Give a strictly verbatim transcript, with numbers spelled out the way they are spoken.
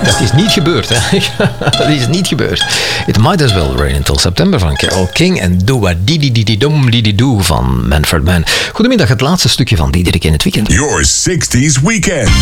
Dat is niet gebeurd, hè. Dat is niet gebeurd. It Might As Well Rain Until September van Carole King en Doa Didi Didi Dom Didi Doo van Manfred Mann. Goedemiddag, het laatste stukje van Diederik in het weekend. Your sixties weekend.